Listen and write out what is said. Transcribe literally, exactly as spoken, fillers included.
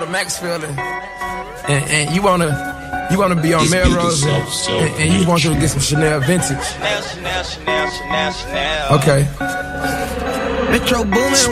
Maxfield, and, and, and you wanna you wanna be on Melrose, and, and, and you want to get some Chanel vintage. Chanel, Chanel, Chanel, Chanel, Chanel. Okay. Metro Boomin.